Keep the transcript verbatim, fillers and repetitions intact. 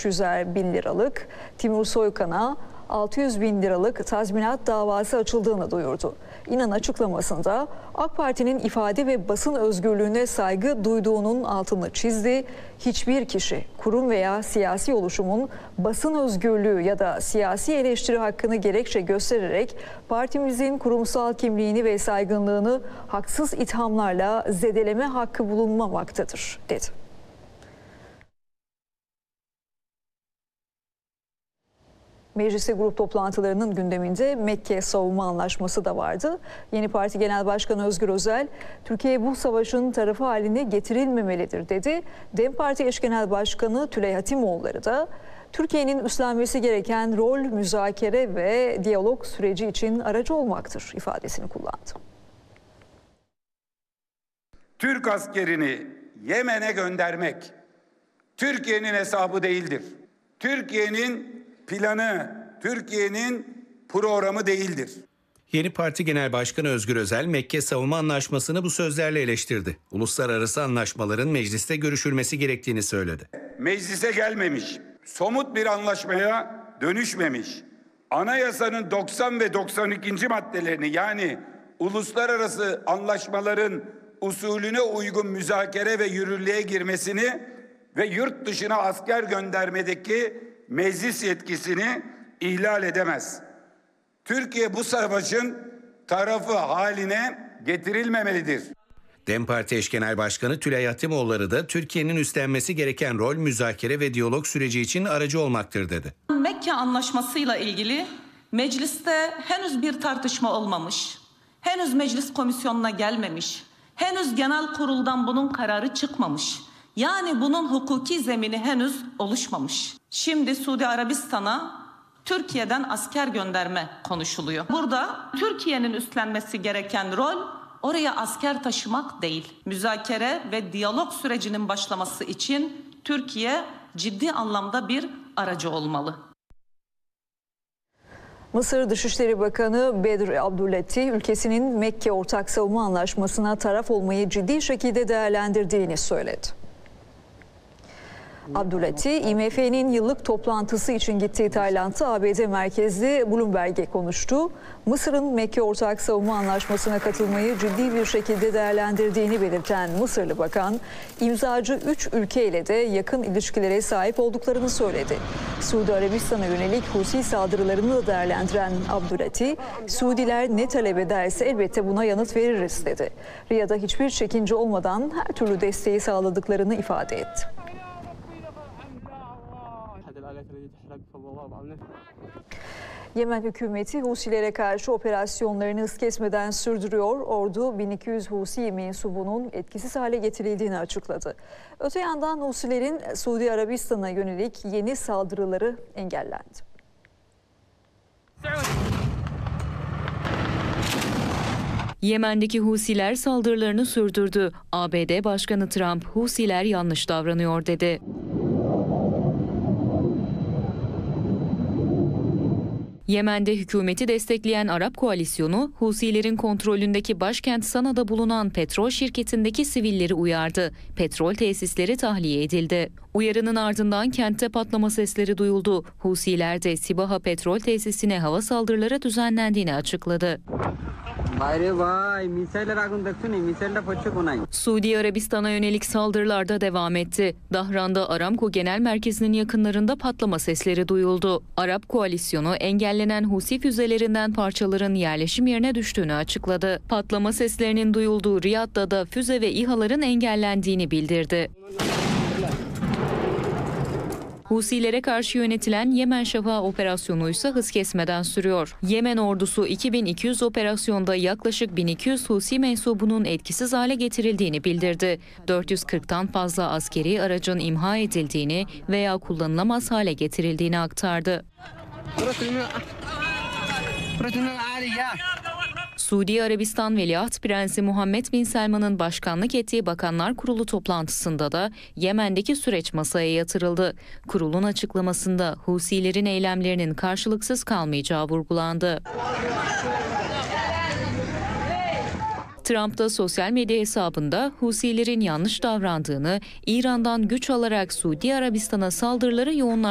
beş yüzer bin liralık, Timur Soykan'a altı yüz bin liralık tazminat davası açıldığını duyurdu. İnan açıklamasında AK Parti'nin ifade ve basın özgürlüğüne saygı duyduğunun altını çizdi. Hiçbir kişi, kurum veya siyasi oluşumun basın özgürlüğü ya da siyasi eleştiri hakkını gerekçe göstererek partimizin kurumsal kimliğini ve saygınlığını haksız ithamlarla zedeleme hakkı bulunmamaktadır, dedi. Mecliste grup toplantılarının gündeminde Mekke Savunma Anlaşması da vardı. Yeni Parti Genel Başkanı Özgür Özel, Türkiye bu savaşın tarafı haline getirilmemelidir dedi. DEM Parti Eş Genel Başkanı Tülay Hatimoğulları da Türkiye'nin üstlenmesi gereken rol müzakere ve diyalog süreci için aracı olmaktır ifadesini kullandı. Türk askerini Yemen'e göndermek Türkiye'nin hesabı değildir. Türkiye'nin planı, Türkiye'nin programı değildir. Yeni Parti Genel Başkanı Özgür Özel, Mekke Savunma Anlaşması'nı bu sözlerle eleştirdi. Uluslararası anlaşmaların mecliste görüşülmesi gerektiğini söyledi. Meclise gelmemiş, somut bir anlaşmaya dönüşmemiş, anayasanın doksan ve doksan ikinci maddelerini yani uluslararası anlaşmaların usulüne uygun müzakere ve yürürlüğe girmesini ve yurt dışına asker göndermedeki meclis yetkisini ihlal edemez. Türkiye bu savaşın tarafı haline getirilmemelidir. DEM Parti Eş Genel Başkanı Tülay Hatimoğulları da Türkiye'nin üstlenmesi gereken rol müzakere ve diyalog süreci için aracı olmaktır dedi. Mekke Anlaşması'yla ilgili mecliste henüz bir tartışma olmamış, henüz meclis komisyonuna gelmemiş, henüz genel kuruldan bunun kararı çıkmamış. Yani bunun hukuki zemini henüz oluşmamış. Şimdi Suudi Arabistan'a Türkiye'den asker gönderme konuşuluyor. Burada Türkiye'nin üstlenmesi gereken rol oraya asker taşımak değil. Müzakere ve diyalog sürecinin başlaması için Türkiye ciddi anlamda bir aracı olmalı. Mısır Dışişleri Bakanı Bedr Abdülati, ülkesinin Mekke Ortak Savunma Anlaşması'na taraf olmayı ciddi şekilde değerlendirdiğini söyledi. Abdülati, I M F'nin yıllık toplantısı için gittiği Tayland'da A B D merkezli Bloomberg'e konuştu. Mısır'ın Mekke Ortak Savunma Anlaşması'na katılmayı ciddi bir şekilde değerlendirdiğini belirten Mısırlı bakan, imzacı üç ülkeyle de yakın ilişkilere sahip olduklarını söyledi. Suudi Arabistan'a yönelik Husi saldırılarını da değerlendiren Abdülati, Suudiler ne talep ederse elbette buna yanıt veririz dedi. Riyad'a hiçbir çekince olmadan her türlü desteği sağladıklarını ifade etti. Yemen hükümeti Husilere karşı operasyonlarını hız kesmeden sürdürüyor. Ordu bin iki yüz Husi mensubunun etkisiz hale getirildiğini açıkladı. Öte yandan Husilerin Suudi Arabistan'a yönelik yeni saldırıları engellendi. Yemen'deki Husiler saldırılarını sürdürdü. A B D Başkanı Trump, Husiler yanlış davranıyor dedi. Yemen'de hükümeti destekleyen Arap koalisyonu, Husilerin kontrolündeki başkent Sana'da bulunan petrol şirketindeki sivilleri uyardı. Petrol tesisleri tahliye edildi. Uyarının ardından kentte patlama sesleri duyuldu. Husiler de Sibaha petrol tesisine hava saldırıları düzenlendiğini açıkladı. Suudi Arabistan'a yönelik saldırılarda devam etti. Dahran'da Aramco Genel Merkezi'nin yakınlarında patlama sesleri duyuldu. Arap koalisyonu engellenen Husi füzelerinden parçaların yerleşim yerine düştüğünü açıkladı. Patlama seslerinin duyulduğu Riyad'da da füze ve İHA'ların engellendiğini bildirdi. Husilere karşı yönetilen Yemen Şafağı operasyonu ise hız kesmeden sürüyor. Yemen ordusu iki bin iki yüz operasyonda yaklaşık bin iki yüz Husi mensubunun etkisiz hale getirildiğini bildirdi. dört yüz kırktan fazla askeri aracın imha edildiğini veya kullanılamaz hale getirildiğini aktardı. Suudi Arabistan Veliaht Prensi Muhammed Bin Selman'ın başkanlık ettiği Bakanlar Kurulu toplantısında da Yemen'deki süreç masaya yatırıldı. Kurulun açıklamasında Husilerin eylemlerinin karşılıksız kalmayacağı vurgulandı. Trump da sosyal medya hesabında Husilerin yanlış davrandığını, İran'dan güç alarak Suudi Arabistan'a saldırıları yoğunlaştırdığını